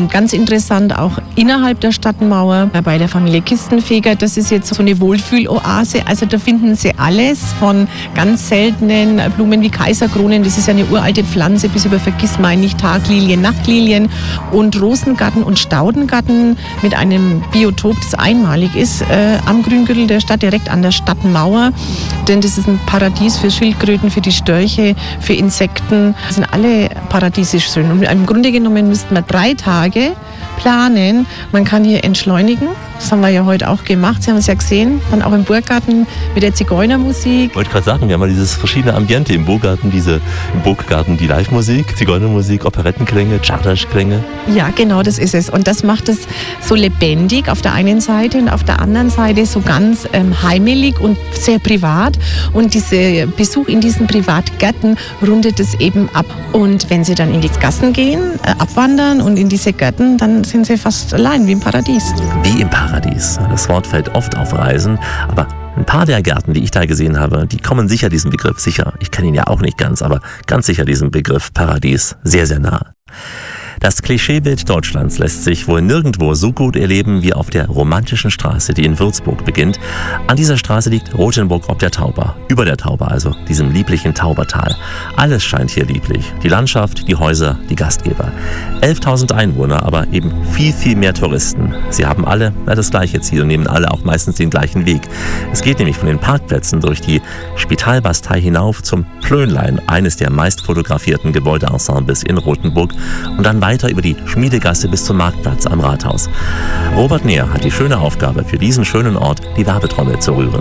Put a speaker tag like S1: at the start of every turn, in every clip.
S1: Ganz interessant auch innerhalb der Stadtmauer bei der Familie Kistenfeger. Das ist jetzt so eine Wohlfühloase. Also da finden Sie alles von ganz seltenen Blumen wie Kaiserkronen. Das ist ja eine uralte Pflanze, bis über Vergissmeinnicht, Taglilien, Nachtlilien und Rosengarten und Staudengarten mit einem Biotop, das einmalig ist, am Grüngürtel der Stadt, direkt an der Stadtmauer. Denn das ist ein Paradies für Schildkröten, für die Störche, für Insekten. Das sind alle paradiesisch schön. Und im Grunde genommen müssten wir 3 Tage planen. Man kann hier entschleunigen. Das haben wir ja heute auch gemacht. Sie haben es ja gesehen. Dann auch im Burggarten mit der Zigeunermusik.
S2: Ich wollte gerade sagen, wir haben mal dieses verschiedene Ambiente im Burggarten. Im Burggarten die Live-Musik, Zigeunermusik, Operettenklänge, Czardasch-Klänge.
S1: Ja, genau, das ist es. Und das macht es so lebendig auf der einen Seite und auf der anderen Seite so ganz heimelig und sehr privat. Und dieser Besuch in diesen Privatgärten rundet es eben ab. Und wenn Sie dann in die Gassen gehen, abwandern und in diese Gärten, dann sind Sie fast allein wie im Paradies.
S2: Wie im Paradies. Das Wort fällt oft auf Reisen, aber ein paar der Gärten, die ich da gesehen habe, die kommen sicher diesem Begriff, sicher, ich kenne ihn ja auch nicht ganz, aber ganz sicher diesem Begriff Paradies sehr, sehr nah. Das Klischeebild Deutschlands lässt sich wohl nirgendwo so gut erleben wie auf der romantischen Straße, die in Würzburg beginnt. An dieser Straße liegt Rothenburg ob der Tauber, über der Tauber also, diesem lieblichen Taubertal. Alles scheint hier lieblich, die Landschaft, die Häuser, die Gastgeber. 11.000 Einwohner, aber eben viel, viel mehr Touristen. Sie haben alle das gleiche Ziel und nehmen alle auch meistens den gleichen Weg. Es geht nämlich von den Parkplätzen durch die Spitalbastei hinauf zum Plönlein, eines der meist fotografierten Gebäudeensembles in Rothenburg, und dann weiter über die Schmiedegasse bis zum Marktplatz am Rathaus. Robert Neher hat die schöne Aufgabe, für diesen schönen Ort die Werbetrommel zu rühren.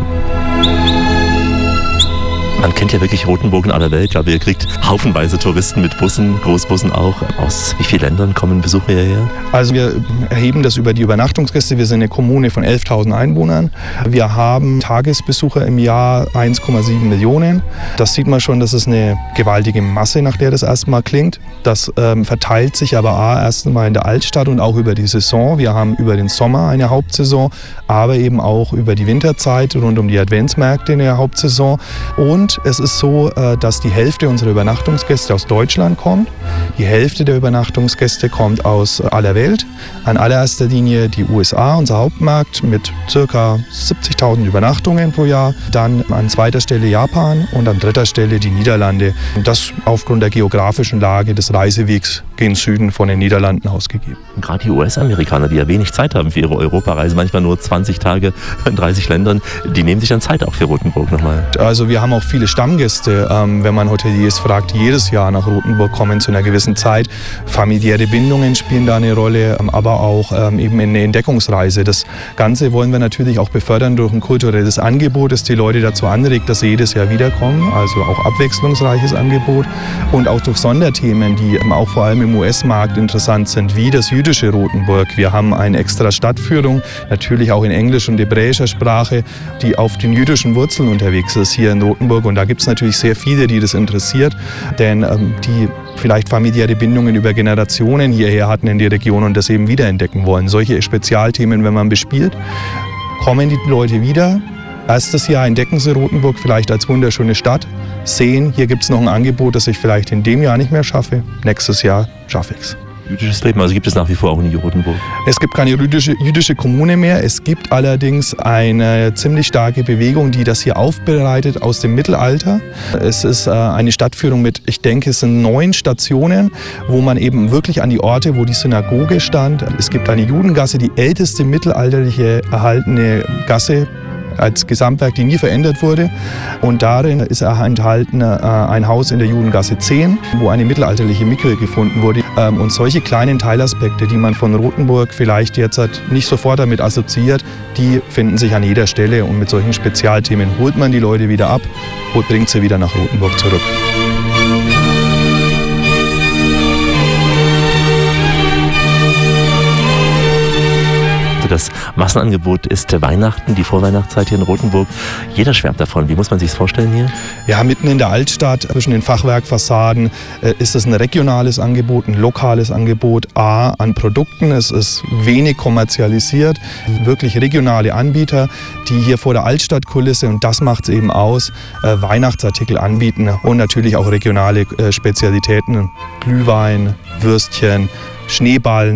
S2: Man kennt ja wirklich Rothenburg in aller Welt. Ich glaube, ihr kriegt haufenweise Touristen mit Bussen, Großbussen auch. Aus wie vielen Ländern kommen Besucher hierher?
S3: Also wir erheben das über die Übernachtungsgäste. Wir sind eine Kommune von 11.000 Einwohnern. Wir haben Tagesbesucher im Jahr 1,7 Millionen. Das sieht man schon, das ist eine gewaltige Masse, nach der das erstmal klingt. Das verteilt sich aber erst einmal in der Altstadt und auch über die Saison. Wir haben über den Sommer eine Hauptsaison, aber eben auch über die Winterzeit rund um die Adventsmärkte eine Hauptsaison. Und es ist so, dass die Hälfte unserer Übernachtungsgäste aus Deutschland kommt. Die Hälfte der Übernachtungsgäste kommt aus aller Welt. An allererster Linie die USA, unser Hauptmarkt, mit ca. 70.000 Übernachtungen pro Jahr. Dann an zweiter Stelle Japan und an dritter Stelle die Niederlande. Und das aufgrund der geografischen Lage des Reisewegs gen Süden von den Niederlanden ausgegeben.
S2: Und gerade die US-Amerikaner, die ja wenig Zeit haben für ihre Europareise, manchmal nur 20 Tage in 30 Ländern, die nehmen sich dann Zeit auch für Rothenburg nochmal.
S3: Also wir haben auch viele Stammgäste, wenn man Hoteliers fragt, die jedes Jahr nach Rothenburg kommen zu einer gewissen Zeit. Familiäre Bindungen spielen da eine Rolle, aber auch eben eine Entdeckungsreise. Das Ganze wollen wir natürlich auch befördern durch ein kulturelles Angebot, das die Leute dazu anregt, dass sie jedes Jahr wiederkommen. Also auch abwechslungsreiches Angebot und auch durch Sonderthemen, die auch vor allem im US-Markt interessant sind, wie das jüdische Rothenburg. Wir haben eine extra Stadtführung, natürlich auch in Englisch und hebräischer Sprache, die auf den jüdischen Wurzeln unterwegs ist hier in Rothenburg. Und da gibt es natürlich sehr viele, die das interessiert, denn die vielleicht familiäre Bindungen über Generationen hierher hatten in die Region und das eben wiederentdecken wollen. Solche Spezialthemen, wenn man bespielt, kommen die Leute wieder. Erstes Jahr entdecken sie Rothenburg vielleicht als wunderschöne Stadt, sehen, hier gibt es noch ein Angebot, das ich vielleicht in dem Jahr nicht mehr schaffe. Nächstes Jahr schaffe ich es.
S2: Jüdisches Leben, also gibt es nach wie vor auch in Rothenburg?
S3: Es gibt keine jüdische Kommune mehr. Es gibt allerdings eine ziemlich starke Bewegung, die das hier aufbereitet aus dem Mittelalter. Es ist eine Stadtführung mit, ich denke, es sind 9 Stationen, wo man eben wirklich an die Orte, wo die Synagoge stand. Es gibt eine Judengasse, die älteste mittelalterliche erhaltene Gasse als Gesamtwerk, die nie verändert wurde. Und darin ist enthalten ein Haus in der Judengasse 10, wo eine mittelalterliche Mikwe gefunden wurde. Und solche kleinen Teilaspekte, die man von Rothenburg vielleicht jetzt nicht sofort damit assoziiert, die finden sich an jeder Stelle. Und mit solchen Spezialthemen holt man die Leute wieder ab und bringt sie wieder nach Rothenburg zurück.
S2: Das Massenangebot ist Weihnachten, die Vorweihnachtszeit hier in Rothenburg. Jeder schwärmt davon. Wie muss man sich das vorstellen hier?
S3: Ja, mitten in der Altstadt, zwischen den Fachwerkfassaden, ist es ein regionales Angebot, ein lokales Angebot. An Produkten, es ist wenig kommerzialisiert, wirklich regionale Anbieter, die hier vor der Altstadtkulisse, und das macht es eben aus, Weihnachtsartikel anbieten und natürlich auch regionale Spezialitäten, Glühwein, Würstchen, Schneeballen.